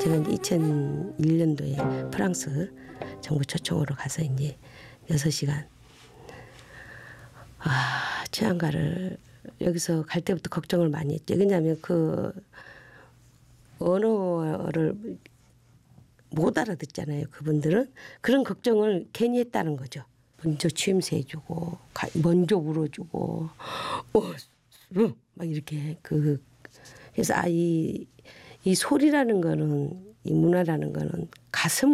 제가 이제 2001년도에 프랑스 정부 초청으로 가서 이제 6시간 치안가를 여기서 갈 때부터 걱정을 많이 했죠. 왜냐하면 그 언어를 못 알아듣잖아요. 그분들은 그런 걱정을 괜히 했다는 거죠. 먼저 취임새 해주고 먼저 울어주고 막 이렇게 그래서 이 소리라는 거는 이 문화라는 거는 가슴을